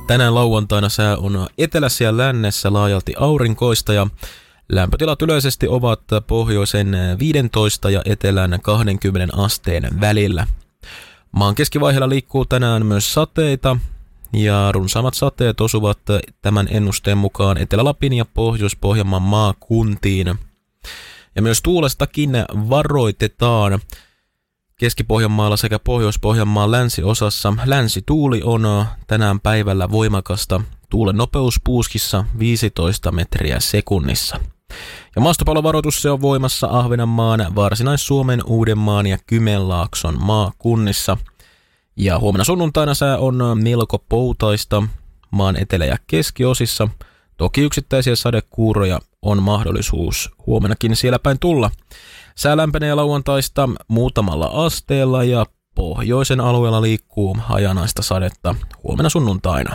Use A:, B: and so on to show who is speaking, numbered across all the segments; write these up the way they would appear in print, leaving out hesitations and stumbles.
A: Tänään lauantaina sää on etelässä ja lännessä laajalti aurinkoista ja lämpötilat yleisesti ovat pohjoisen 15 ja etelän 20 asteen välillä. Maan keskivaiheella liikkuu tänään myös sateita ja runsaammat sateet osuvat tämän ennusteen mukaan Etelä-Lapin ja Pohjois-Pohjanmaan maakuntiin. Ja myös tuulestakin varoitetaan. Keski-Pohjanmaalla sekä Pohjois-Pohjanmaan länsiosassa länsituuli on tänään päivällä voimakasta. Tuulen nopeus puuskissa 15 metriä sekunnissa. Ja maastopallovaroitus se on voimassa Ahvenanmaan, Varsinais-Suomen, Uudenmaan ja Kymenlaakson maakunnissa. Ja huomenna sunnuntaina sää on melko poutaista maan etelä- ja keskiosissa. Toki yksittäisiä sadekuuroja on mahdollisuus huomenakin siellä päin tulla. Sää lämpenee lauantaista muutamalla asteella ja pohjoisen alueella liikkuu hajanaista sadetta huomenna sunnuntaina.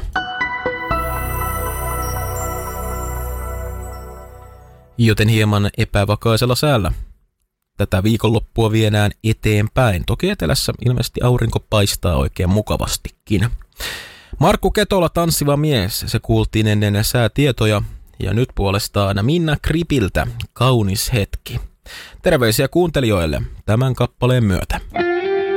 A: Joten hieman epävakaisella säällä tätä viikonloppua viedään eteenpäin. Toki etelässä ilmeisesti aurinko paistaa oikein mukavastikin. Markku Ketola, Tanssiva mies, se kuultiin ennen säätietoja. Ja nyt puolestaan Minna Kripiltä Kaunis hetki. Terveisiä kuuntelijoille tämän kappaleen myötä.